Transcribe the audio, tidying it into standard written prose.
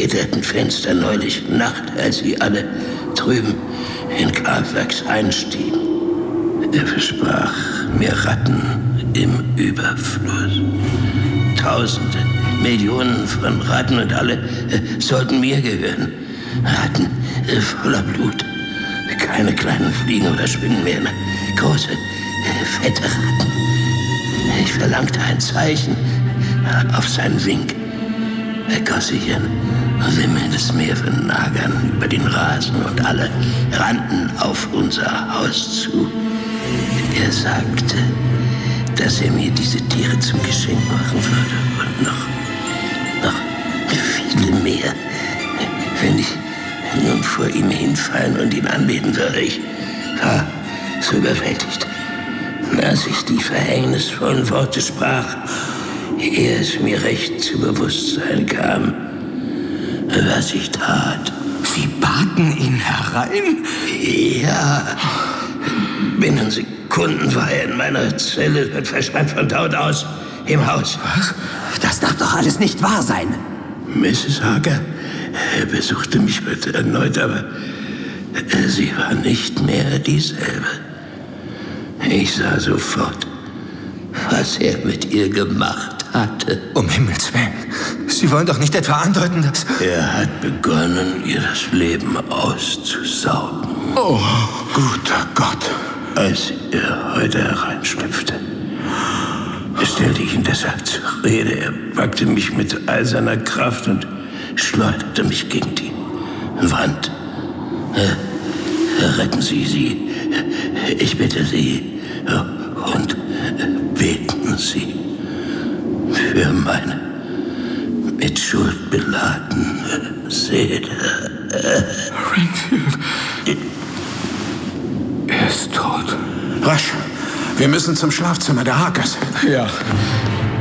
vergitterten Fenster neulich Nacht, als sie alle drüben in Karlsbergs einstiegen. Er versprach mir Ratten im Überfluss. Tausende, Millionen von Ratten und alle sollten mir gehören. Ratten voller Blut. Keine kleinen Fliegen oder Spinnen mehr. Große, fette Ratten. Ich verlangte ein Zeichen auf seinen Wink. Er goss sich ein wimmelndes Meer von Nagern über den Rasen und alle rannten auf unser Haus zu. Er sagte, dass er mir diese Tiere zum Geschenk machen würde und noch viele mehr, wenn ich nun vor ihm hinfallen und ihn anbeten würde. Ich war so überwältigt, als ich die verhängnisvollen Worte sprach, ehe es mir recht zu Bewusstsein kam, was ich tat. Sie baten ihn herein? Ja. Binnen Sekunden war er in meiner Zelle und verschwand von dort aus im Haus. Was? Das darf doch alles nicht wahr sein. Mrs. Harker besuchte mich heute erneut, aber sie war nicht mehr dieselbe. Ich sah sofort, was er mit ihr gemacht hatte. Um Himmels Willen. Sie wollen doch nicht etwa andeuten, dass... Er hat begonnen, ihr das Leben auszusaugen. Oh, guter Gott. Als er heute hereinschlüpfte, stellte ich ihn deshalb zur Rede. Er packte mich mit all seiner Kraft und schleuderte mich gegen die Wand. Retten Sie sie, ich bitte Sie, und beten Sie für meine mit Schuld beladene Seele. Renfield. Er ist tot. Rasch, wir müssen zum Schlafzimmer der Harkers. Ja.